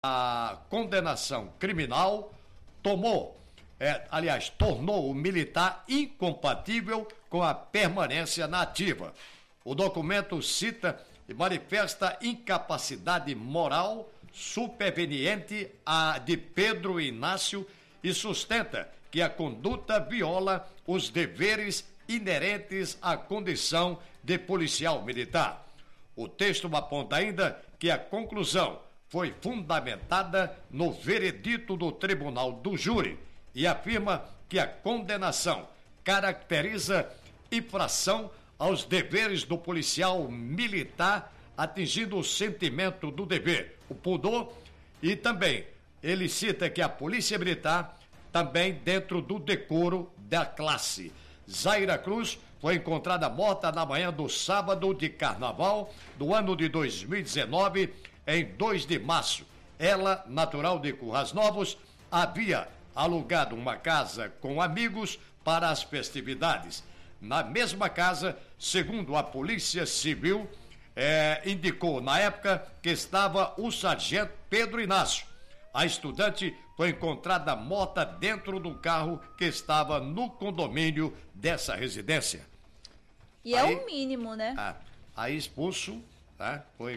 a condenação criminal tornou o militar incompatível com a permanência na ativa. O documento cita e manifesta incapacidade moral superveniente a de Pedro Inácio e sustenta que a conduta viola os deveres inerentes à condição de policial militar. O texto aponta ainda que a conclusão foi fundamentada no veredito do Tribunal do Júri e afirma que a condenação caracteriza infração aos deveres do policial militar, atingindo o sentimento do dever, o pudor, e também ele cita que a polícia militar também dentro do decoro da classe. Zaira Cruz foi encontrada morta na manhã do sábado de carnaval do ano de 2019, em 2 de março. Ela, natural de Currais Novos, havia alugado uma casa com amigos para as festividades. Na mesma casa, segundo a Polícia Civil, indicou na época que estava o sargento Pedro Inácio. A estudante foi encontrada morta dentro do carro que estava no condomínio dessa residência. E aí, é o mínimo, né? Aí expulso, tá? Foi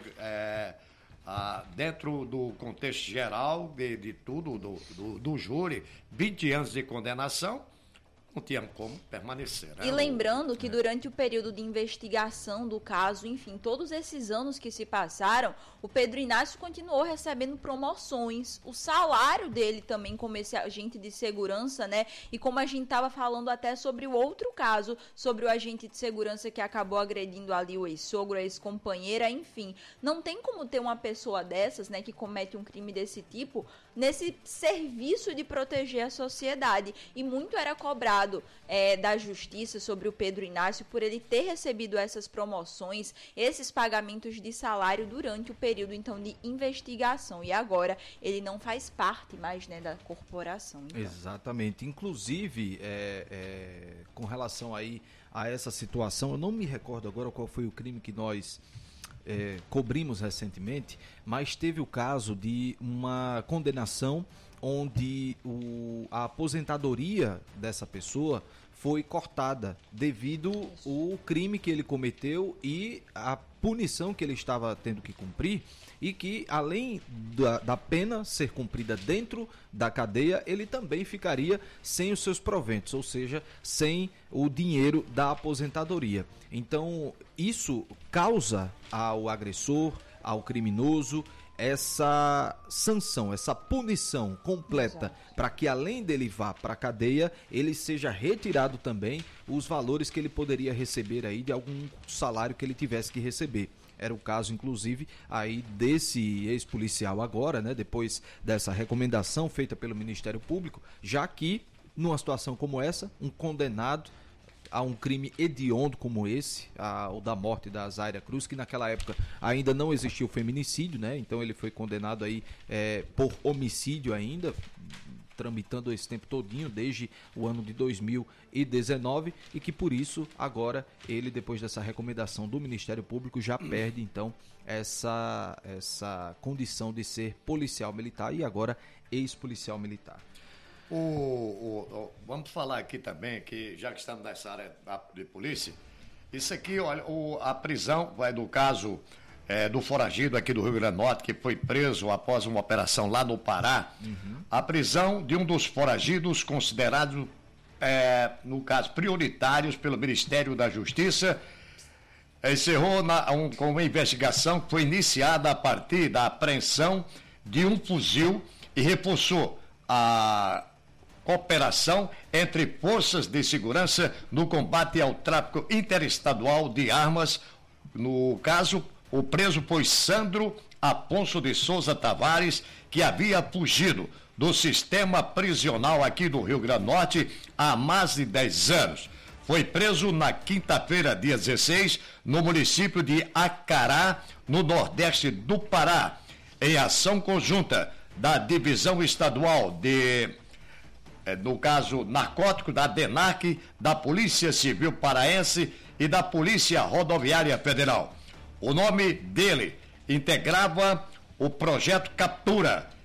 dentro do contexto geral de tudo, do júri, 20 anos de condenação. Não tinha como permanecer. Né? E lembrando que durante o período de investigação do caso, enfim, todos esses anos que se passaram, o Pedro Inácio continuou recebendo promoções, o salário dele também como esse agente de segurança, né? E como a gente estava falando até sobre o outro caso, sobre o agente de segurança que acabou agredindo ali o ex-sogro, a ex-companheira, enfim. Não tem como ter uma pessoa dessas, né, que comete um crime desse tipo, nesse serviço de proteger a sociedade. E muito era cobrado da justiça sobre o Pedro Inácio por ele ter recebido essas promoções, esses pagamentos de salário durante o período então de investigação, e agora ele não faz parte mais, né, da corporação. Então. Exatamente, inclusive com relação aí a essa situação, eu não me recordo agora qual foi o crime que nós cobrimos recentemente, mas teve o caso de uma condenação onde a aposentadoria dessa pessoa foi cortada devido ao crime que ele cometeu e a punição que ele estava tendo que cumprir, e que além da pena ser cumprida dentro da cadeia, ele também ficaria sem os seus proventos, ou seja, sem o dinheiro da aposentadoria. Então isso causa ao agressor, ao criminoso, essa sanção, essa punição completa, para que além dele vá para a cadeia, ele seja retirado também os valores que ele poderia receber aí de algum salário que ele tivesse que receber. Era o caso, inclusive, aí desse ex-policial agora, né, depois dessa recomendação feita pelo Ministério Público, já que, numa situação como essa, um condenado a um crime hediondo como esse, o da morte da Zaira Cruz, que naquela época ainda não existia o feminicídio, né? Então ele foi condenado aí por homicídio ainda, tramitando esse tempo todinho, desde o ano de 2019, e que por isso agora ele, depois dessa recomendação do Ministério Público, já perde então essa condição de ser policial militar e agora ex-policial militar. Vamos falar aqui também, que já que estamos nessa área de polícia, isso aqui, olha, a prisão vai do caso do foragido aqui do Rio Grande do Norte, que foi preso após uma operação lá no Pará. A prisão de um dos foragidos considerados, no caso, prioritários pelo Ministério da Justiça, encerrou com uma investigação que foi iniciada a partir da apreensão de um fuzil e reforçou a cooperação entre forças de segurança no combate ao tráfico interestadual de armas. No caso, o preso foi Sandro Afonso de Souza Tavares, que havia fugido do sistema prisional aqui do Rio Grande do Norte há mais de 10 anos. Foi preso na quinta-feira, dia 16, no município de Acará, no nordeste do Pará, em ação conjunta da Divisão Estadual no caso narcótico, da DENARC, da Polícia Civil Paraense e da Polícia Rodoviária Federal. O nome dele integrava o projeto Captura,